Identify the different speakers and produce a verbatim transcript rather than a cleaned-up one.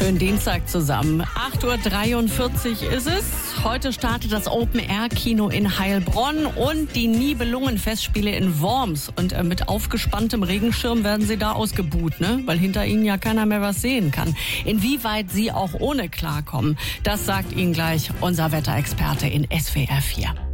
Speaker 1: Schönen Dienstag zusammen. acht Uhr dreiundvierzig ist es. Heute startet das Open-Air-Kino in Heilbronn und die Nibelungen-Festspiele in Worms. Und äh, mit aufgespanntem Regenschirm werden sie da ausgebuht, ne? Weil hinter ihnen ja keiner mehr was sehen kann. Inwieweit sie auch ohne klarkommen, das sagt Ihnen gleich unser Wetterexperte in S W R vier.